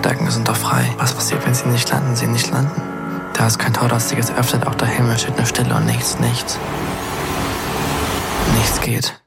Gedanken sind doch frei. Was passiert, wenn sie nicht landen? Sie nicht landen. Da ist kein Tor, das sich öffnet, auch der Himmel steht nur Stille und nichts. Nichts geht.